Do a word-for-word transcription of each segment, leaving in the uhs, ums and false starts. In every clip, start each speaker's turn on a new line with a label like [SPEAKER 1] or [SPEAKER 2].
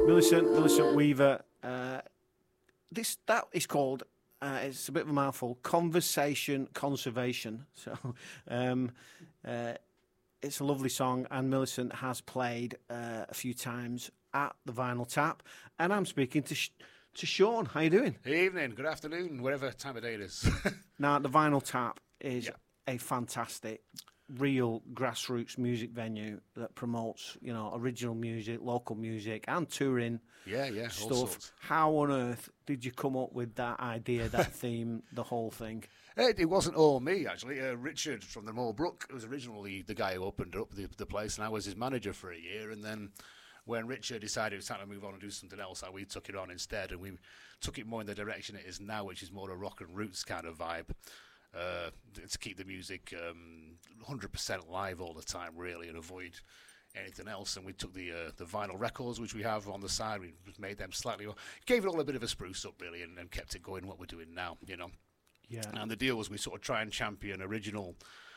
[SPEAKER 1] Millicent, Millicent Weaver. Uh, this that is called. Uh, it's a bit of a mouthful. Conversation conservation. So, um, uh, it's a lovely song, and Millicent has played uh, a few times at the Vinyl Tap. And I'm speaking to Sh- to Sean. How you doing?
[SPEAKER 2] Evening, good afternoon, whatever time of day it is.
[SPEAKER 1] Now, the Vinyl Tap is
[SPEAKER 2] Yeah.
[SPEAKER 1] a fantastic, real grassroots music venue that promotes, you know, original music, local music, and touring
[SPEAKER 2] Yeah, yeah, all
[SPEAKER 1] stuff.
[SPEAKER 2] sorts.
[SPEAKER 1] How on earth did you come up with that idea, that theme, the whole thing?
[SPEAKER 2] It, it wasn't all me, actually. Uh, Richard from the Morebrook was originally the guy who opened up the, the place, and I was his manager for a year. And then when Richard decided it was time to move on and do something else, uh, we took it on instead, and we took it more in the direction it is now, which is more a rock and roots kind of vibe. Uh, to keep the music um, one hundred percent live all the time, really, and avoid anything else. And we took the uh, the vinyl records, which we have on the side, we made them slightly, gave it all a bit of a spruce up, really, and, and kept it going what we're doing now, you know.
[SPEAKER 1] Yeah.
[SPEAKER 2] And the deal was we sort of try and champion original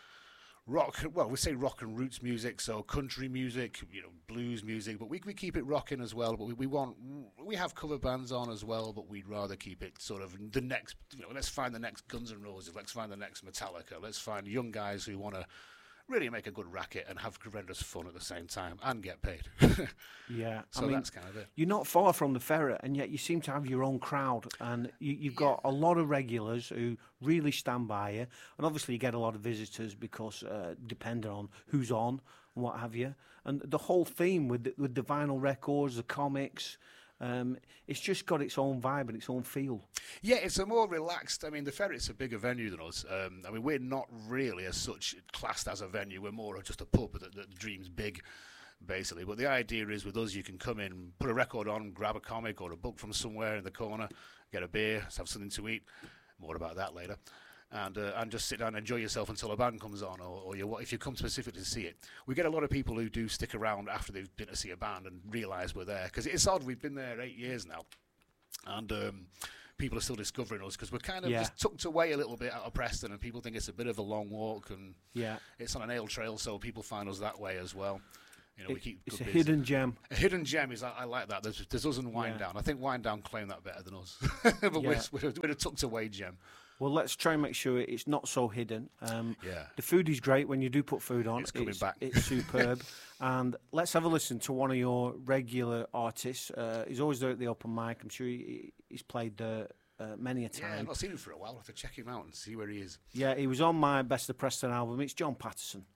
[SPEAKER 2] rock, well, we say rock and roots music, so country music, you know, blues music, but we we keep it rocking as well. But we, we want, we have cover bands on as well, but we'd rather keep it sort of the next, you know, let's find the next Guns N' Roses, let's find the next Metallica, let's find young guys who want to really make a good racket and have horrendous fun at the same time and get paid.
[SPEAKER 1] Yeah.
[SPEAKER 2] So
[SPEAKER 1] I mean,
[SPEAKER 2] that's kind of it.
[SPEAKER 1] you're not far from the Ferret, and yet you seem to have your own crowd, and you, you've got a lot of regulars who really stand by you, and obviously you get a lot of visitors because uh, depending on who's on and what have you, and the whole theme with the, with the vinyl records, the comics, um, it's just got its own vibe and its own feel.
[SPEAKER 2] Yeah, it's a more relaxed. I mean, the Ferret's a bigger venue than us. Um, I mean, we're not really as such classed as a venue. We're more of just a pub that, that dreams big, basically. But the idea is with us, you can come in, put a record on, grab a comic or a book from somewhere in the corner, get a beer, have something to eat. More about that later. And uh, and just sit down and enjoy yourself until a band comes on, or, or you, if you come specifically to see it. We get a lot of people who do stick around after they've been to see a band and realise we're there. Because it's odd, we've been there eight years now. And um, people are still discovering us because we're kind of
[SPEAKER 1] Yeah.
[SPEAKER 2] just tucked away a little bit out of Preston, and people think it's a bit of a long walk, and
[SPEAKER 1] Yeah.
[SPEAKER 2] it's on an ale trail, so people find us that way as well. You know,
[SPEAKER 1] It-
[SPEAKER 2] we keep
[SPEAKER 1] it's a
[SPEAKER 2] good busy.
[SPEAKER 1] hidden gem.
[SPEAKER 2] A hidden gem is I, I like that. There's, there's us and Wind
[SPEAKER 1] Yeah.
[SPEAKER 2] Down. I think Wind Down claim that better than us, but
[SPEAKER 1] Yeah.
[SPEAKER 2] we're, we're, we're a tucked away gem.
[SPEAKER 1] Well, let's try and make sure it's not so hidden. Um,
[SPEAKER 2] Yeah.
[SPEAKER 1] The food is great when you do put food on.
[SPEAKER 2] It's coming
[SPEAKER 1] it's,
[SPEAKER 2] back.
[SPEAKER 1] It's superb. And let's have a listen to one of your regular artists. Uh, he's always there at the open mic. I'm sure he, he's played there uh, many a
[SPEAKER 2] Yeah, I've
[SPEAKER 1] time.
[SPEAKER 2] not seen him for a while. I'll have to check him out and see where he is.
[SPEAKER 1] Yeah, he was on my Best of Preston album. It's John Patterson.